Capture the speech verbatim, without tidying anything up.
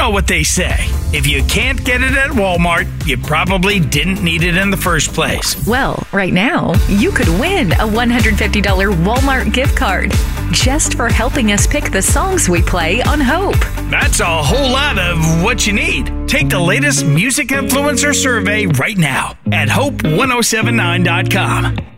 know what they say. If you can't get it at Walmart, you probably didn't need it in the first place. Well, right now, you could win a one hundred fifty dollars Walmart gift card just for helping us pick the songs we play on Hope. That's a whole lot of what you need. Take the latest music influencer survey right now at hope ten seventy-nine dot com.